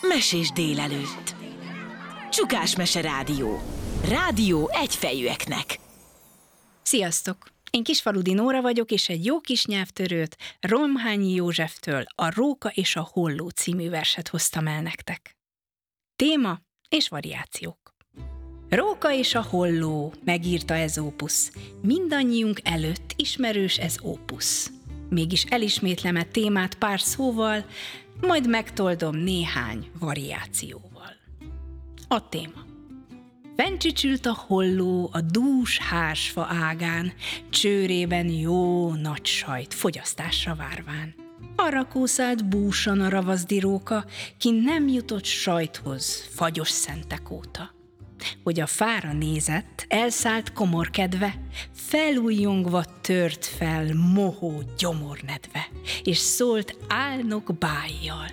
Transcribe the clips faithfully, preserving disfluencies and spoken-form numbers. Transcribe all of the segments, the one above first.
Mesés délelőtt. Csukás Mese Rádió. Rádió egyfejűeknek. Sziasztok! Én Kisfaludi Nóra vagyok, és egy jó kis nyelvtörőt Romhányi Józseftől a Róka és a Holló című verset hoztam el nektek. Téma és variációk. Róka és a Holló, megírta Ezópusz. Mindannyiunk előtt ismerős ez ópusz. Mégis elismétlem a témát pár szóval, majd megtoldom néhány variációval. A téma. Fenncsücsült a holló a dús hársfa ágán, csőrében jó nagy sajt fogyasztásra várván. Arra kószált búsan a ravaszdi róka, ki nem jutott sajthoz fagyos szentek óta. Hogy a fára nézett, elszállt komorkedve, felújjongva tört fel mohó gyomornedve, és szólt álnok bájjal.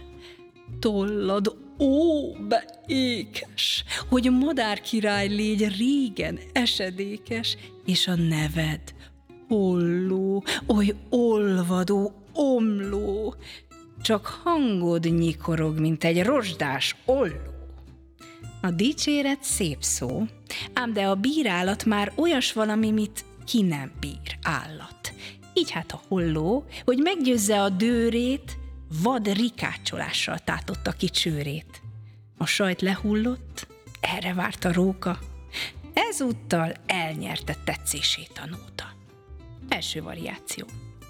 Tollad, ó, be ékes, hogy madárkirály légy régen esedékes, és a neved holló, oly olvadó, omló, csak hangod nyikorog, mint egy rozsdás olló. A dicséret szép szó, ám de a bírálat már olyas valami, mit ki nem bír állat. Így hát a holló, hogy meggyőzze a dőrét, vad rikácsolással tátotta ki csőrét. A sajt lehullott, erre várt a róka. Ezúttal elnyerte tetszését a nóta. Első variáció.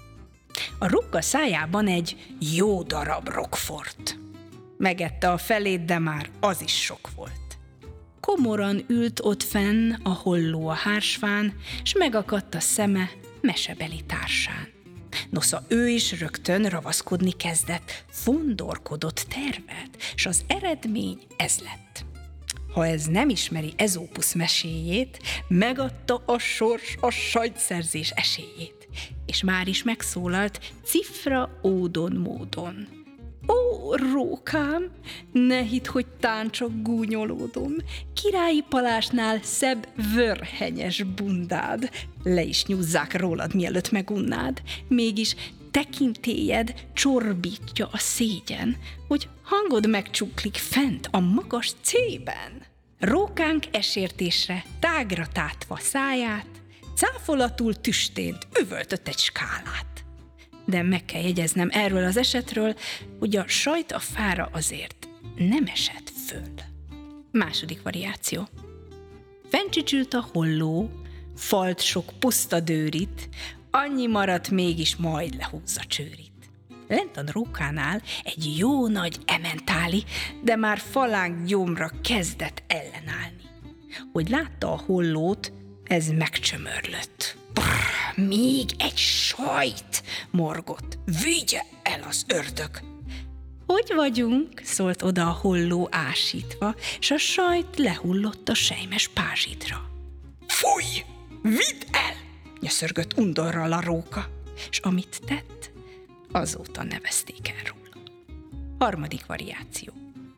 A róka szájában egy jó darab rokfort. Megette a felét, de már az is sok volt. Komoran ült ott fenn a holló a hársfán, s megakadt a szeme mesebeli társán. Nosza ő is rögtön ravaszkodni kezdett, fondorkodott, tervelt, s az eredmény ez lett. Ha ez nem ismeri Ezópusz meséjét, megadta a sors a sajtszerzés esélyét, és már is megszólalt cifra ódon módon. Ó, rókám, ne hidd, hogy tán csak gúnyolódom, királyi palásnál szebb vörhenyes bundád, le is nyúzzák rólad, mielőtt megunnád, mégis tekintélyed csorbítja a szégyen, hogy hangod megcsuklik fent a magas cében. Rókánk esértésre tágra tátva száját, cáfolatul tüstént üvöltött egy skálát. De meg kell jegyeznem erről az esetről, hogy a sajt a fára azért nem esett föl. Második variáció. Fenncsücsült a holló, falt sok puszta dőrit, annyi maradt mégis majd lehúzza csőrit. Lent a rókánál egy jó nagy ementáli, de már falánk gyomra kezdett ellenállni. Hogy látta a hollót, ez megcsömörlött. Brrr, még egy sajt, morgott, vigye el az ördög. Hogy vagyunk, szólt oda a holló ásítva, s a sajt lehullott a sejmes pázsitra. Fújj, vidd el, nyöszörgött undorral a róka, s amit tett, azóta nevezték el róla. Harmadik variáció.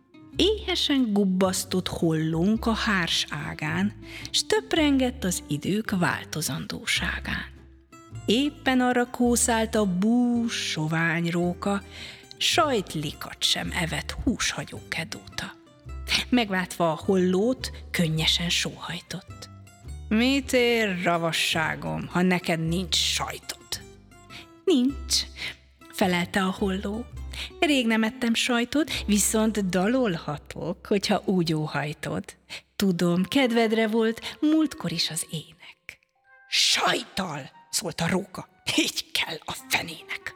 Éhesen gubbasztott hollónk a hárs ágán, s töprengett az idők változandóságán. Éppen arra kószált a bús sovány róka, sajtlikat sem evett húshagyó kedóta. Megváltva a hollót, könnyesen sóhajtott. Mit ér, ravasságom, ha neked nincs sajtod? Nincs, felelte a holló. Rég nem ettem sajtot, viszont dalolhatok, hogyha úgy óhajtod. Tudom, kedvedre volt múltkor is az ének. Sajttal, szólt a róka, így kell a fenének.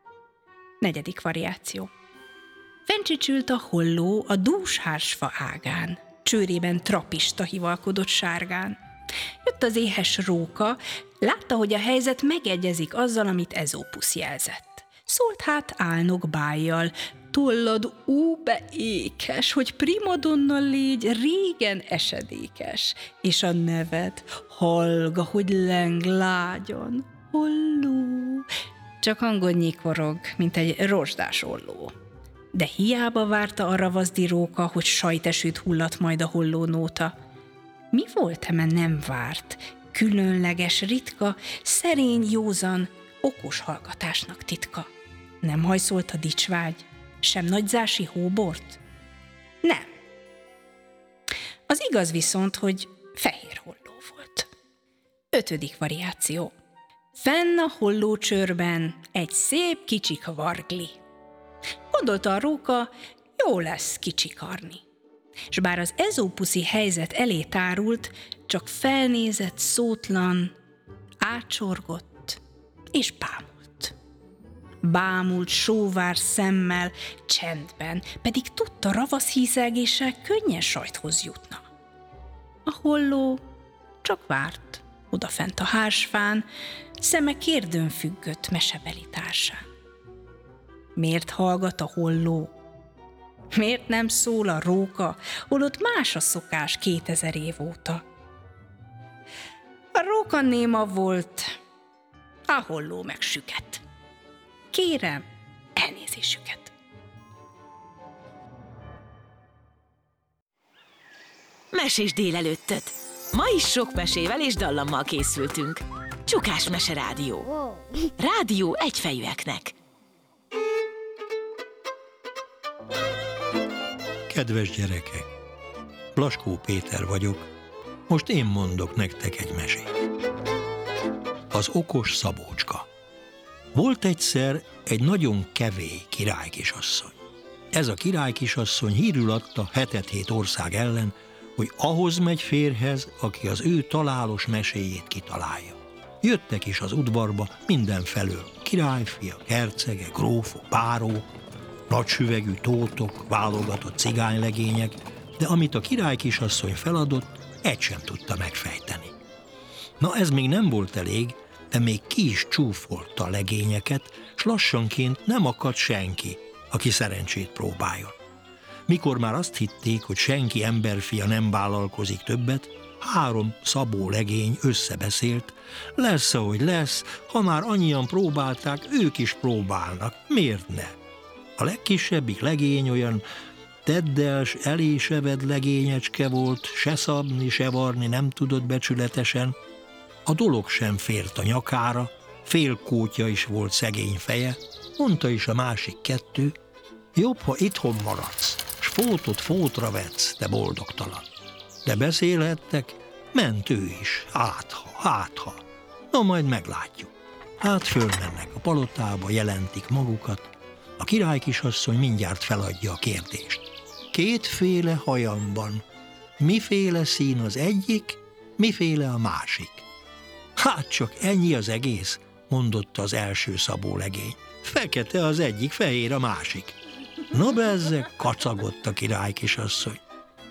Negyedik variáció. Fenncsücsült a holló a dús hársfa ágán, csőrében trapista hivalkodott sárgán. Jött az éhes róka, látta, hogy a helyzet megegyezik azzal, amit Ezópusz jelzett. Szólt hát álnok bájjal, tollad ó, be ékes, hogy primadonna légy régen esedékes, és a neved hallga, hogy leng lágyan, holló. Csak hangod nyikorog, mint egy rozsdás olló. De hiába várta a ravaszdi róka, hogy sajtesőt hullat majd a holló nóta. Mi volt, eme nem várt? Különleges, ritka, szerény, józan, okos hallgatásnak titka. Nem hajszolt a dicsvágy, sem nagyzási hóbort? Nem. Az igaz viszont, hogy fehér holló volt. Ötödik variáció. Fenn a hollócsőrben egy szép kicsika vargli. Gondolta a róka, jó lesz kicsikarni. S bár az ezópuszi helyzet elé tárult, csak felnézett szótlan, átsorgott és bámult. Bámult sóvár szemmel, csendben, pedig tudta, ravasz hízelgéssel könnyen sajthoz jutna. A holló csak várt, odafent a hársfán, szeme kérdőn függött mesebeli társán. Miért hallgat a holló? Miért nem szól a róka, holott más a szokás kétezer év óta? A róka néma volt, a holló meg süket. Kérem elnézésüket. Mesés délelőttöt! Ma is sok mesével és dallammal készültünk. Csukás Mese Rádió. Rádió egyfejűeknek. Kedves gyerekek! Blaskó Péter vagyok. Most én mondok nektek egy mesét. Az okos Szabócska. Volt egyszer egy nagyon kevély királykisasszony. Ez a királykisasszony hírül adta hetet-hét ország ellen, hogy ahhoz megy férjhez, aki az ő találos meséjét kitalálja. Jöttek is az udvarba mindenfelől királyfiak, hercegek, grófok, bárók, nagysüvegű tótok, válogatott cigánylegények, de amit a királykisasszony feladott, egy sem tudta megfejteni. Na ez még nem volt elég, de még ki is csúfolta a legényeket, s lassanként nem akadt senki, aki szerencsét próbáljon. Mikor már azt hitték, hogy senki emberfia nem vállalkozik többet, három szabó legény összebeszélt, lesz, ahogy lesz, ha már annyian próbálták, ők is próbálnak, miért ne? A legkisebbik legény olyan teddels, eléseved legényecske volt, se szabni, se varni nem tudott becsületesen, a dolog sem fért a nyakára, félkótya is volt szegény feje, mondta is a másik kettő, jobb, ha itthon maradsz, s fótot fótra vetsz, te boldogtalan. De beszélhettek, ment ő is, hátha, hátha. No, majd meglátjuk. Hát fölmennek a palotába, jelentik magukat, a királykisasszony mindjárt feladja a kérdést. Kétféle hajam van, miféle szín az egyik, miféle a másik. Hát csak ennyi az egész, mondotta az első szabó legény. Fekete az egyik, fehér a másik. No bezzeg, kacagott a királykisasszony.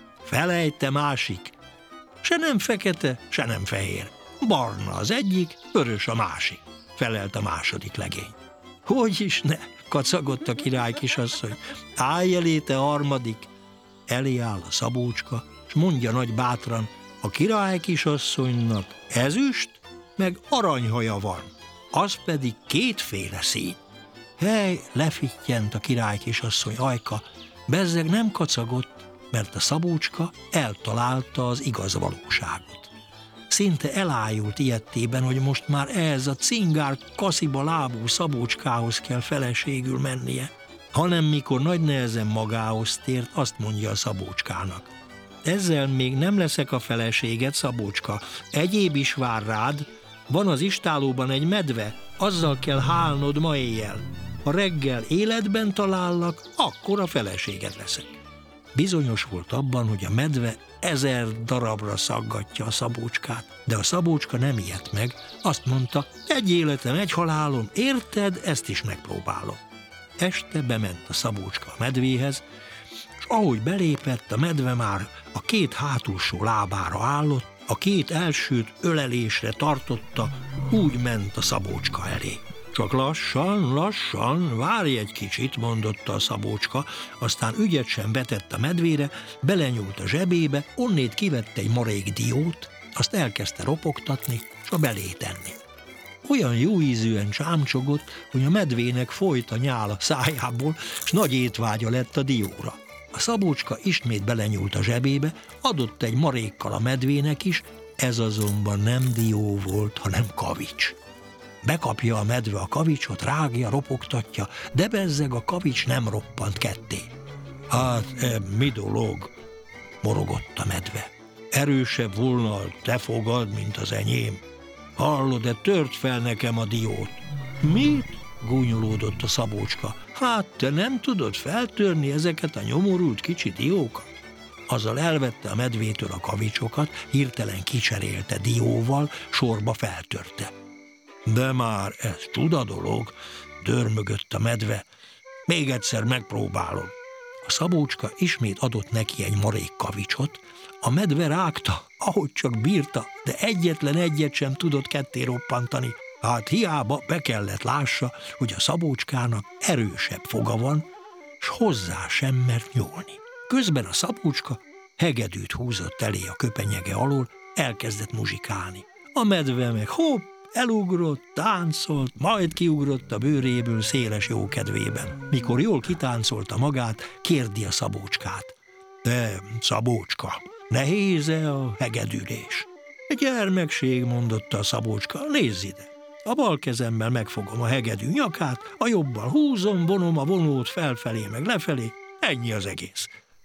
Felejte másik. Se nem fekete, se nem fehér. Barna az egyik, vörös a másik, felelt a második legény. Hogy is ne, kacagott a királykisasszony. Állj elé, te harmadik. Elé áll a Szabócska, s mondja nagy bátran, a királykisasszonynak ezüst, meg aranyhaja van, az pedig kétféle szín. Hely, lefittyent a királykisasszony ajka, bezzeg nem kacagott, mert a Szabócska eltalálta az igaz valóságot. Szinte elájult ilyetében, hogy most már ehhez a cingár kasziba lábú Szabócskához kell feleségül mennie, hanem mikor nagy nehezen magához tért, azt mondja a Szabócskának. Ezzel még nem leszek a feleséged, Szabócska, egyéb is vár rád, van az istállóban egy medve, azzal kell hálnod ma éjjel. Ha reggel életben talállak, akkor a feleséged leszek. Bizonyos volt abban, hogy a medve ezer darabra szaggatja a Szabócskát, de a Szabócska nem ijedt meg, azt mondta, egy életem, egy halálom, érted, ezt is megpróbálom. Este bement a Szabócska a medvéhez, és ahogy belépett, a medve már a két hátulsó lábára állott, a két elsőt ölelésre tartotta, úgy ment a Szabócska elé. Csak lassan, lassan, várj egy kicsit, mondotta a Szabócska, aztán ügyet sem vetett a medvére, belenyúlt a zsebébe, onnét kivett egy marék diót, azt elkezdte ropogtatni, s a belé tenni. Olyan jó ízűen csámcsogott, hogy a medvének folyt a nyál a szájából, s nagy étvágya lett a dióra. A Szabócska ismét belenyúlt a zsebébe, adott egy marékkal a medvének is, ez azonban nem dió volt, hanem kavics. Bekapja a medve a kavicsot, rágja, ropogtatja, de bezzeg a kavics nem roppant ketté. Hát, eb mi dolog? Morogott a medve. Erősebb volna, te fogad, mint az enyém. Hallod-e, tört fel nekem a diót. Mit? Gúnyolódott a Szabócska. Hát, te nem tudod feltörni ezeket a nyomorult kicsi diókat? Azzal elvette a medvétől a kavicsokat, hirtelen kicserélte dióval, sorba feltörte. De már ez csuda dolog, dörmögött a medve. Még egyszer megpróbálom. A Szabócska ismét adott neki egy marék kavicsot, a medve rágta, ahogy csak bírta, de egyetlen egyet sem tudott ketté roppantani. Hát hiába be kellett lássa, hogy a Szabócskának erősebb foga van, s hozzá sem mert nyúlni. Közben a Szabócska hegedűt húzott elé a köpenyege alól, elkezdett muzsikálni. A medve meg hopp, elugrott, táncolt, majd kiugrott a bőréből széles jókedvében. Mikor jól kitáncolta magát, kérdi a Szabócskát. Te, Szabócska, nehéz-e a hegedülés? Gyermekség, mondotta a Szabócska, nézz ide. A bal kezemmel megfogom a hegedű nyakát, a jobbal húzom, vonom a vonót felfelé meg lefelé, ennyi az egész.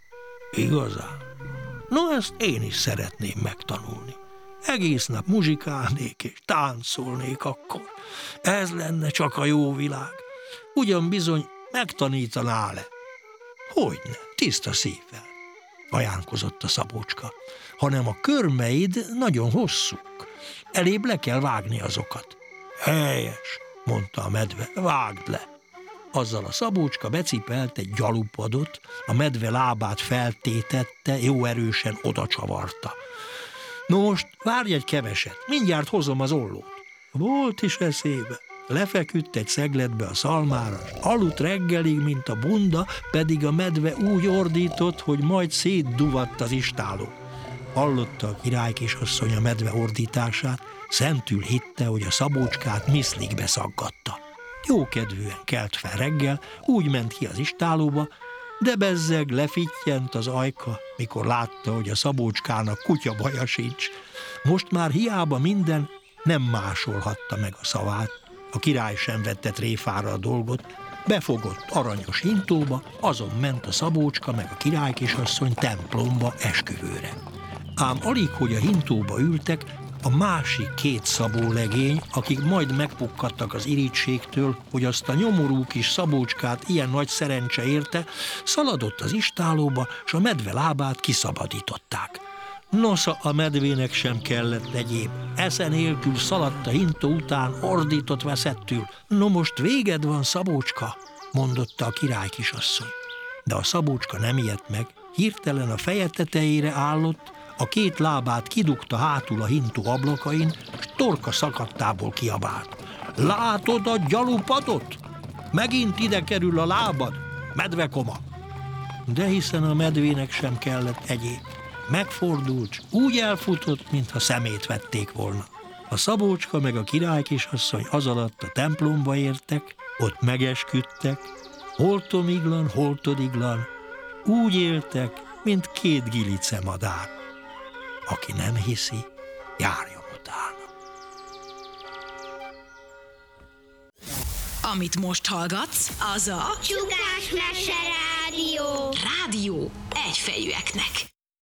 Igazán? No, ezt én is szeretném megtanulni. Egész nap muzsikálnék és táncolnék akkor. Ez lenne csak a jó világ. Ugyan bizony megtanítaná-e? Hogyne, tiszta szívvel, ajánlkozott a Szabócska, hanem a körmeid nagyon hosszúk. Elébb le kell vágni azokat. Helyes, mondta a medve, vágd le. Azzal a Szabócska becipelt egy gyalupadot, a medve lábát feltétette, jó erősen oda csavarta. No most várj egy keveset, mindjárt hozom az ollót. Volt is eszébe. Lefeküdt egy szegletbe a szalmára, aludt reggelig, mint a bunda, pedig a medve úgy ordított, hogy majd szétduvadt az istáló. Hallotta a királykisasszony a medve ordítását, szentül hitte, hogy a Szabócskát miszlikbe szaggatta. Jókedvűen kelt fel reggel, úgy ment ki az istálóba, de bezzeg lefittyent az ajka, mikor látta, hogy a Szabócskának kutyabaja sincs. Most már hiába minden, nem másolhatta meg a szavát. A király sem vette tréfára a dolgot, befogott aranyos hintóba, azon ment a Szabócska meg a királykisasszony templomba esküvőre. Ám alig, hogy a hintóba ültek, a másik két szabólegény, akik majd megpukkadtak az irítségtől, hogy azt a nyomorú kis Szabócskát ilyen nagy szerencse érte, szaladott az istálóba, s a medve lábát kiszabadították. Nosza, a medvének sem kellett egyéb. Esze nélkül szaladt a hintó után, ordított veszettül. No most véged van, Szabócska, mondotta a királykisasszony. De a Szabócska nem ijedt meg, hirtelen a feje tetejére állott, a két lábát kidugta hátul a hintó ablakain, s torka szakadtából kiabált. Látod a gyalupadot? Megint ide kerül a lábad, medvekoma! De hiszen a medvének sem kellett egyéb. Megfordult, úgy elfutott, mintha szemét vették volna. A Szabócska meg a királykisasszony azalatt a templomba értek, ott megesküdtek, holtomiglan, holtodiglan, úgy éltek, mint két gilice madár. Aki nem hiszi, járjon utána. Amit most hallgatsz, az a Csukás Mese Rádió. Rádió egyfejűeknek.